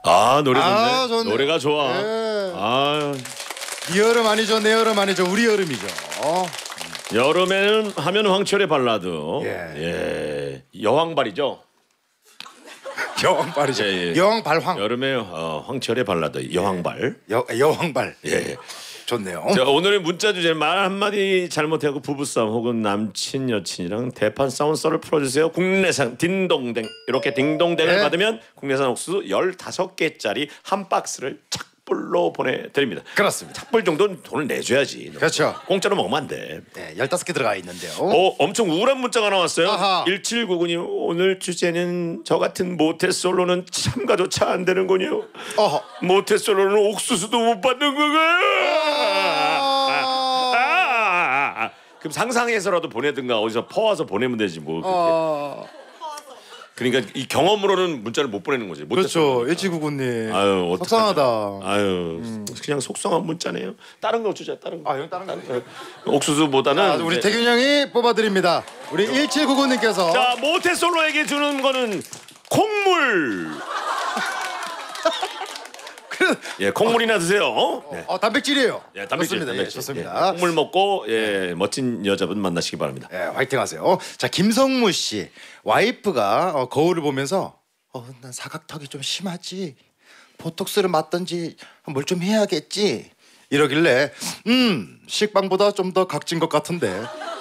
아 노래 좋네. 아, 좋네. 노래가 좋아. 예. 아 네 여름 아니죠, 내 여름 아니죠, 우리 여름이죠. 여름에는 하면 황철의 발라드. 예. 여왕발이죠. 여왕발이죠. 예, 예. 여왕발황. 여름에 황철의 발라드 여왕발. 여왕발. 예. 좋네요. 자, 오늘의 문자 주제 말 한마디 잘못하고 부부싸움 혹은 남친 여친이랑 대판 싸운 썰을 풀어주세요. 국내산 딩동댕 이렇게 딩동댕을 네. 받으면 국내산 옥수수 15개짜리 한 박스를 착불로 보내드립니다. 그렇습니다. 착불 정도는 돈을 내줘야지. 그렇죠. 공짜로 먹으면 안 돼. 네, 15개 들어가 있는데요. 엄청 우울한 문자가 나왔어요. 아하. 1799님 오늘 주제는 저 같은 모태솔로는 참가조차 안 되는군요. 어허. 모태솔로는 옥수수도 못 받는 거가. 그럼 상상해서라도 보내든가 어디서 퍼와서 보내면 되지 뭐. 그러니까 이 경험으로는 문자를 못 보내는 거지. 그렇죠. 1799님. 아유 어떡하냐. 속상하다. 아유 그냥 속상한 문자네요. 다른 거 주자. 다른 거. 형 다른 거. 옥수수보다는 우리 태균 형이 뽑아드립니다. 우리 1799님께서. 자 모태솔로에게 주는 거는 콩물. 예, 콩물이나 드세요. 네. 단백질이에요. 예, 단백질, 좋습니다. 단백질. 예, 좋습니다. 예, 콩물 먹고 멋진 여자분 만나시기 바랍니다. 예, 화이팅하세요. 자, 김성무 씨 와이프가 거울을 보면서 난 사각턱이 좀 심하지. 보톡스를 맞던지 뭘 좀 해야겠지. 이러길래 식빵보다 좀 더 각진 것 같은데.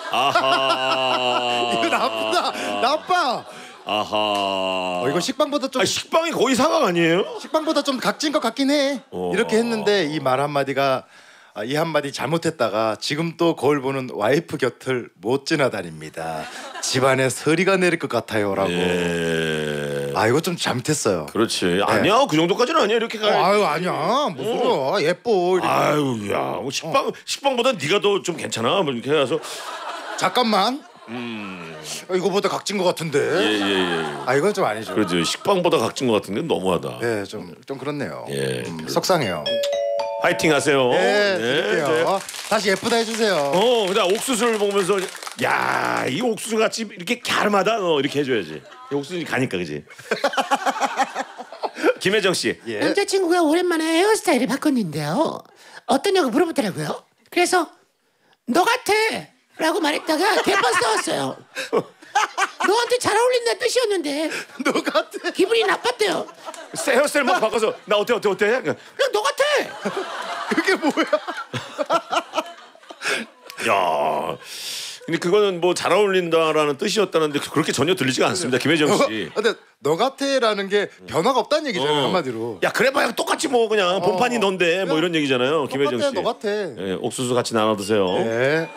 아하. 이거 나쁘다. 나빠. 아하. 이거 식빵보다 좀 식빵이 거의 사각 아니에요? 식빵보다 좀 각진 것 같긴 해. 이렇게 했는데 이 말 한마디가 이 한마디 잘못했다가 지금 또 거울 보는 와이프 곁을 못 지나다닙니다. 집안에 서리가 내릴 것 같아요라고. 예. 이거 좀 잘못했어요. 그렇지. 아니야 그 정도까지는 아니야 이렇게 가. 아유 아니야 무슨 소리야 예뻐. 이렇게. 아유 야 식빵보다 네가 더 좀 괜찮아. 뭐 이렇게 해서 잠깐만. 이거보다 각진 것 같은데. 예. 이건 좀 아니죠. 그렇죠. 식빵보다 각진 것 같은데 너무하다. 네, 좀 그렇네요. 예. 속상해요. 화이팅 하세요. 네, 드릴게요. 다시 예쁘다 해주세요. 그다음 옥수수를 먹으면서 야, 이 옥수수 같이 이렇게 갸름하다. 이렇게 해줘야지. 이 옥수수 가니까 그지. 김혜정 씨. 예. 남자친구가 오랜만에 헤어스타일을 바꿨는데요. 어떠냐고 물어보더라고요. 그래서 너 같아 라고 말했다가 대판 싸웠어요. 너한테 잘 어울린다는 뜻이었는데 너 같아. 기분이 나빴대요. 헤어스타일만 바꿔서 나 어때? 그냥 너 같아. 그게 뭐야? 야. 근데 그거는 뭐 잘 어울린다라는 뜻이었다는데 그렇게 전혀 들리지가 않습니다. 김혜정 씨. 근데 너 같아라는 게 변화가 없다는 얘기잖아요. 한마디로. 야 그래봐야 똑같이 뭐 그냥 본판이 넌데 뭐 이런 얘기잖아요. 김혜정 씨. 너 같아. 예, 옥수수 같이 나눠 드세요. 네.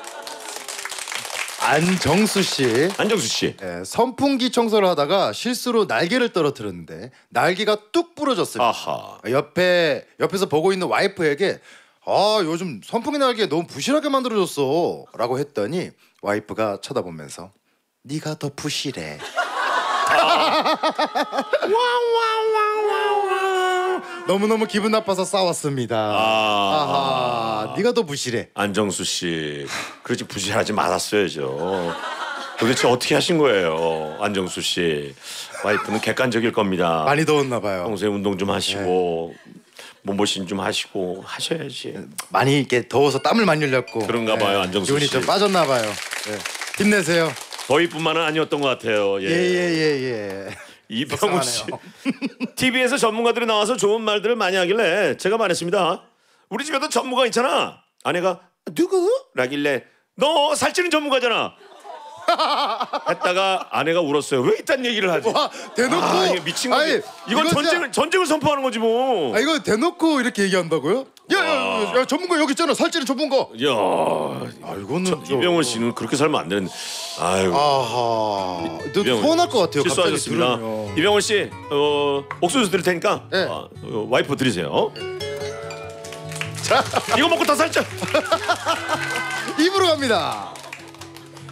안정수 씨. 안정수 씨. 예, 선풍기 청소를 하다가 실수로 날개를 떨어뜨렸는데 날개가 뚝 부러졌어요. 아하. 옆에서 보고 있는 와이프에게 요즘 선풍기 날개 너무 부실하게 만들어졌어 라고 했더니 와이프가 쳐다보면서 네가 더 부실해. 너무너무 기분 나빠서 싸웠습니다. 아하, 네가 더 부실해. 안정수 씨, 그렇게 부실하지 말았어야죠. 도대체 어떻게 하신 거예요, 안정수 씨? 와이프는 객관적일 겁니다. 많이 더웠나 봐요. 평소에 운동 좀 하시고 몸보신 좀 하시고 하셔야지. 많이 이렇게 더워서 땀을 많이 흘렸고. 그런가 봐요, 안정수 기분이 씨. 좀 빠졌나 봐요. 힘내세요. 더위뿐만은 아니었던 것 같아요. 예. 이병우 씨, TV에서 전문가들이 나와서 좋은 말들을 많이 하길래 제가 말했습니다. 우리 집에도 전문가 있잖아. 아내가 누구? 라길래 너 살찌는 전문가잖아. 했다가 아내가 울었어요. 왜 이딴 얘기를 하지? 와, 대놓고. 이거 미친 거지. 이건 전쟁을 선포하는 거지 뭐. 이거 대놓고 이렇게 얘기한다고요? 야, 전문가 여기 있잖아. 살찌는 전문가. 야, 이거는 이병헌 씨는 그렇게 살면 안 되는. 아유. 아하. 너 서운할 것 같아요. 실수하셨습니다. 갑자기 들으면. 이병헌 씨, 옥수수 드릴 테니까 네. 와이프 드리세요. 자, 이거 먹고 더 살쪄. 입으로 갑니다.